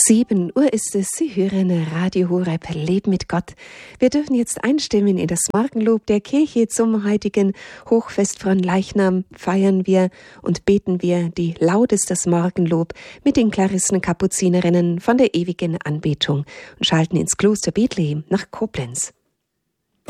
7 Uhr ist es, Sie hören Radio Horeb, Leben mit Gott. Wir dürfen jetzt einstimmen in das Morgenlob der Kirche. Zum heutigen Hochfest von Leichnam feiern wir und beten wir die Laudes, das Morgenlob mit den Klarissen-Kapuzinerinnen von der ewigen Anbetung und schalten ins Kloster Bethlehem nach Koblenz.